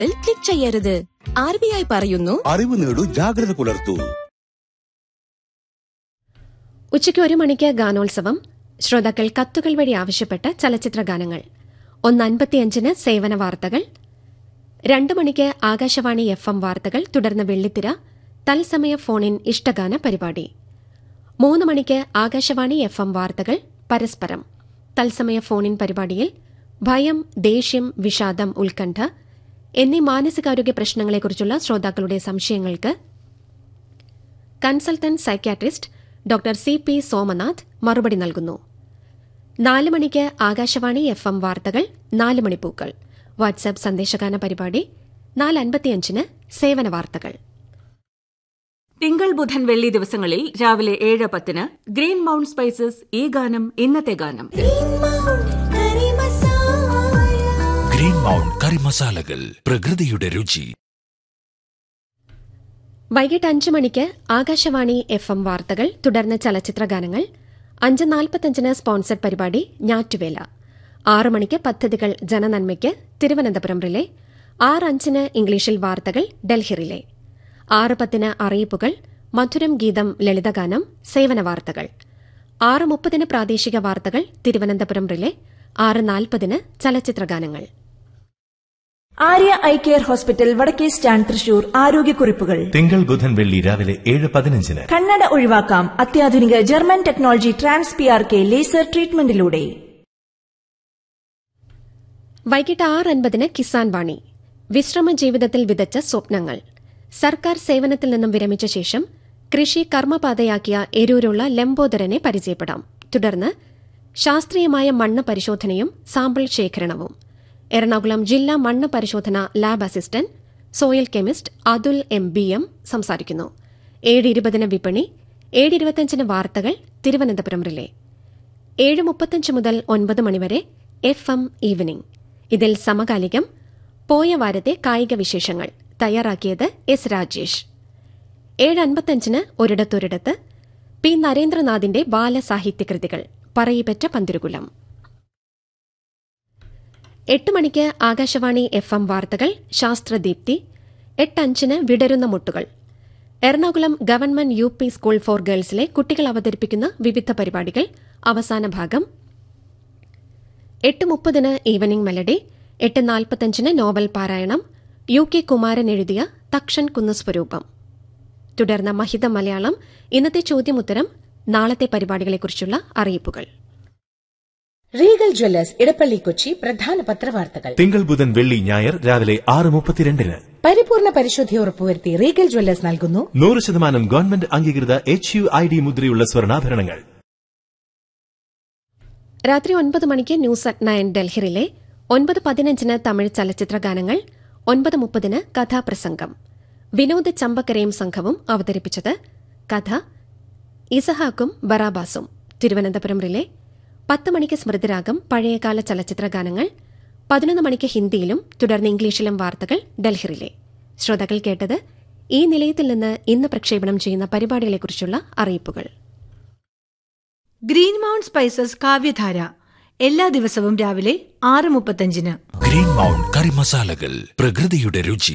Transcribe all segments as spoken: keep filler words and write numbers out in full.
Click ചെയ്യരുത്. R B I പറയുന്നു, അറിവ് നേടൂ, ജാഗ്രത പുലർത്തൂ. ഉച്ചയ്ക്ക് ഒരു മണിക്ക് ഗാനോത്സവം. ശ്രോതാക്കൾ കത്തുകൾ വഴി ആവശ്യപ്പെട്ട ചലച്ചിത്ര ഗാനങ്ങൾ. ഒന്ന് അൻപത്തിയഞ്ചിന് സേവന വാർത്തകൾ. രണ്ടു മണിക്ക് ആകാശവാണി എഫ് എം വാർത്തകൾ, തുടർന്ന് വെള്ളിത്തിര തത്സമയ ഫോണിൻ ഇഷ്ടഗാന പരിപാടി. മൂന്ന് മണിക്ക് ആകാശവാണി എഫ് എം വാർത്തകൾ പരസ്പരം തത്സമയ ഫോണിൻ പരിപാടിയിൽ ഭയം, ദേഷ്യം, വിഷാദം, ഉത്കണ്ഠ എന്നീ മാനസികാരോഗ്യ പ്രശ്നങ്ങളെക്കുറിച്ചുള്ള ശ്രോതാക്കളുടെ സംശയങ്ങൾക്ക് consultant psychiatrist doctor C P Somnath മറുപടി നൽകുന്നു. നാല് മണിക്ക് ആകാശവാണി എഫ് എം വാർത്തകൾ നാല് മണിപ്പൂക്കൾ വാട്സ്ആപ്പ് സന്ദേശഗാന പരിപാടി. നാല് അൻപത്തിയഞ്ചിന് സേവന വാർത്തകൾ. തിങ്കൾ, ബുധൻ, വെള്ളി ദിവസങ്ങളിൽ രാവിലെ ഏഴ് പത്തിന് ഗ്രീൻ മൗണ്ട് സ്പൈസസ് ഈ ഗാനം ഇന്നത്തെ ഗാനം. ഗ്രീൻ മൗണ്ട് കറി മസാലകൾ, പ്രകൃതിയുടെ രുചി. വൈകിട്ട് അഞ്ച് മണിക്ക് ആകാശവാണി എഫ് എം വാർത്തകൾ, തുടർന്ന് ചലച്ചിത്ര ഗാനങ്ങൾ. അഞ്ച് നാൽപ്പത്തഞ്ചിന് സ്പോൺസർഡ് പരിപാടി ഞാറ്റുവേല. ആറ് മണിക്ക് പദ്ധതികൾ ജനനന്മയ്ക്ക് തിരുവനന്തപുരം റിലേ. ആറ് അഞ്ചിന് ഇംഗ്ലീഷിൽ വാർത്തകൾ ഡൽഹി റിലേ. ആറ് പത്തിന് അറിയിപ്പുകൾ, മധുരം ഗീതം, ലളിതഗാനം, സേവന വാർത്തകൾ. ആറ് മുപ്പതിന് പ്രാദേശിക വാർത്തകൾ തിരുവനന്തപുരം റിലേ. ആറ് നാൽപ്പതിന് ചലച്ചിത്ര ഗാനങ്ങൾ. ആര്യ ഐ കെയർ ഹോസ്പിറ്റൽ, വടക്കേ സ്റ്റാൻഡ്, തൃശൂർ. ആരോഗ്യക്കുറിപ്പുകൾ തിങ്കൾ, ബുധൻ, വെള്ളി രാവിലെ ഏഴ് പതിനഞ്ചിന്. കണ്ണട ഒഴിവാക്കാം അത്യാധുനിക German technology trans P R K laser ട്രീറ്റ്മെന്റിലൂടെ. വൈകിട്ട് ആറ് അൻപതിന് കിസാൻ വാണി, വിശ്രമ ജീവിതത്തിൽ വിതച്ച സ്വപ്നങ്ങൾ. സർക്കാർ സേവനത്തിൽ നിന്നും വിരമിച്ച ശേഷം കൃഷി കർമ്മപാതയാക്കിയ എരൂരുള്ള ലംബോദരനെ പരിചയപ്പെടാം. തുടർന്ന് ശാസ്ത്രീയമായ മണ്ണ് പരിശോധനയും സാമ്പിൾ ശേഖരണവും. എറണാകുളം ജില്ലാ മണ്ണ് പരിശോധന lab assistant soil chemist Atul M B M സംസാരിക്കുന്നു. ഏഴ് ഇരുപതിന് വിപണി. ഏഴ് ഇരുപത്തിയഞ്ചിന് വാർത്തകൾ തിരുവനന്തപുരം റിലേ. ഏഴ് മുപ്പത്തിയഞ്ച് മുതൽ ഒൻപത് മണിവരെ എഫ് എം ഈവനിംഗ്. ഇതിൽ സമകാലികം, പോയ വാരത്തെ കായിക വിശേഷങ്ങൾ. തയ്യാറാക്കിയത് എസ് രാജേഷ്. ഏഴ് അൻപത്തിയഞ്ചിന് ഒരിടത്തൊരിടത്ത് പി നരേന്ദ്രനാഥിന്റെ ബാലസാഹിത്യകൃതികൾ, പറയിപ്പറ്റ പന്തിരുകുലം. എട്ട് മണിക്ക് ആകാശവാണി എഫ് എം വാർത്തകൾ ശാസ്ത്രദീപ്തി. എട്ട് അഞ്ചിന് വിടരുന്ന മുട്ടുകൾ. Ernakulam government U P school for ഗേൾസിലെ കുട്ടികൾ അവതരിപ്പിക്കുന്ന വിവിധ പരിപാടികൾ, അവസാന ഭാഗം. എട്ട് മുപ്പതിന് ഈവനിംഗ് മെലഡി. എട്ട് നാൽപ്പത്തഞ്ചിന് നോവൽ പാരായണം, യു കെ കുമാരൻ എഴുതിയ തക്ഷൻ കുന്നസ്വരൂപം. തുടർന്ന് മഹിത മലയാളം, ഇന്നത്തെ ചോദ്യമുത്തരം, നാളത്തെ പരിപാടികളെക്കുറിച്ചുള്ള അറിയിപ്പുകൾ. റീഗൽ ജ്വല്ലേഴ്സ് ഇടപ്പള്ളി കൊച്ചി പ്രധാന പത്രവാർത്തകൾ. തിങ്കൾ, ബുധൻ, വെള്ളി, ഞായർ രാവിലെ ആറ് മുപ്പത്തിരണ്ടിന്. പരിപൂർണ പരിശുദ്ധി ഉറപ്പുവരുത്തി റീഗൽ ജ്വല്ലേഴ്സ് നൽകുന്നു നൂറ് ശതമാനം ഗവൺമെന്റ് അംഗീകൃത എച്ച് യു ഐ ഡി മുദ്രയുള്ള സ്വർണ്ണാഭരണങ്ങൾ. രാത്രി ഒൻപത് മണിക്ക് ന്യൂസ് അറ്റ് നയൻ ഡൽഹിയിലെ. ഒൻപത് പതിനഞ്ചിന് തമിഴ് ചലച്ചിത്ര ഗാനങ്ങൾ. ഒൻപത് മുപ്പതിന് കഥാപ്രസംഗം. വിനോദ് ചമ്പക്കരയും സംഘവും അവതരിപ്പിച്ചത്. കഥ ഇസഹാക്കും ബറാബാസും, തിരുവനന്തപുരം റിലേ. പത്ത് മണിക്ക് സ്മൃതിരാഗം, പഴയകാല ചലച്ചിത്ര ഗാനങ്ങൾ. പതിനൊന്ന് മണിക്ക് ഹിന്ദിയിലും തുടർന്ന് ഇംഗ്ലീഷിലും വാർത്തകൾ ഡൽഹി റിലേ. ശ്രോതാക്കൾ കേട്ടത് ഈ നിലയത്തിൽ നിന്ന് ഇന്ന് പ്രക്ഷേപണം ചെയ്യുന്ന പരിപാടികളെക്കുറിച്ചുള്ള അറിയിപ്പുകൾ. ഗ്രീൻ മൗണ്ട് സ്പൈസസ് കാവ്യധാര, എല്ലാ ദിവസവും രാവിലെ ആറ് മുപ്പത്തഞ്ചിന്. ഗ്രീൻ മൗണ്ട് കറി മസാലകൾ, പ്രകൃതിയുടെ രുചി.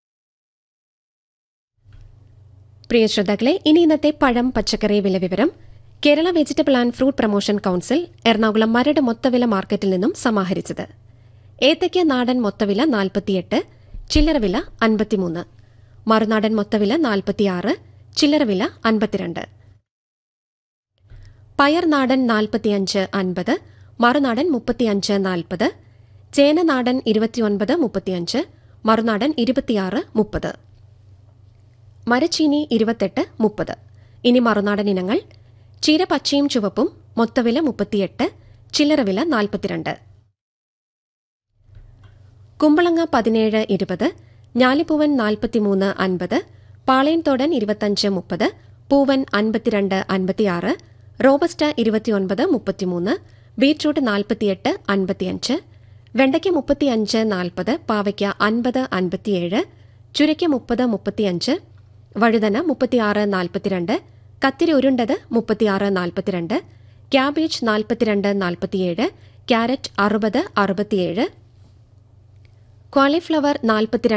പ്രിയ ശ്രോതാക്കളെ, ഇനി ഇന്നത്തെ പഴം പച്ചക്കറി വില വിവരം. Kerala vegetable and fruit promotion council Ernakulam Maradu മൊത്തവില മാർക്കറ്റിൽ നിന്നും സമാഹരിച്ചത്. ഏത്തയ്ക്ക നാടൻ മൊത്തവില നാൽപ്പത്തിയെട്ട്, ചില്ലറവില അൻപത്തിമൂന്ന്. മറുനാടൻ മൊത്തവില നാൽപ്പത്തിയാറ്, ചില്ലറവില അൻപത്തിരണ്ട്. പയർ നാടൻ നാൽപ്പത്തിയഞ്ച് അൻപത്, മറുനാടൻ മുപ്പത്തിയഞ്ച് നാൽപ്പത്. ചേന നാടൻ ഇരുപത്തിയൊൻപത് മുപ്പത്തിയഞ്ച്, മറുനാടൻ ഇരുപത്തിയാറ് മുപ്പത്. മരച്ചീനി ഇരുപത്തെട്ട് മുപ്പത്. ഇനി മറുനാടൻ ഇനങ്ങൾ. ചീര പച്ചയും ചുവപ്പും മൊത്തവില മുപ്പത്തിയെട്ട്, ചില്ലറവില നാൽപ്പത്തിരണ്ട്. കുമ്പളങ്ങ പതിനേഴ് ഇരുപത്, ഞാലിപ്പൂവൻ നാൽപ്പത്തിമൂന്ന് അൻപത്, പാളയംതോടൻ ഇരുപത്തിയഞ്ച് മുപ്പത്, പൂവൻ അൻപത്തിരണ്ട് അൻപത്തിയാറ്, റോബസ്റ്റ ഇരുപത്തിയൊൻപത് മുപ്പത്തിമൂന്ന്, ബീറ്റ്റൂട്ട് നാൽപ്പത്തിയെട്ട് അൻപത്തിയഞ്ച്, വെണ്ടയ്ക്ക മുപ്പത്തിയഞ്ച് നാൽപ്പത്, പാവയ്ക്ക അൻപത് അൻപത്തിയേഴ്, ചുരയ്ക്ക മുപ്പത് മുപ്പത്തിയഞ്ച്, വഴുതന മുപ്പത്തിയാറ് നാൽപ്പത്തിരണ്ട്, കത്തിരി ഉരുണ്ടത് മുപ്പത്തിയാറ് നാൽപ്പത്തിരണ്ട്, ക്യാബേജ് നാൽപ്പത്തിരണ്ട് നാൽപ്പത്തിയേഴ്, ക്യാരറ്റ് അറുപത് അറുപത്തിയേഴ്. കോളിഫ്ലവർ നാൽപ്പത്തിരണ്ട്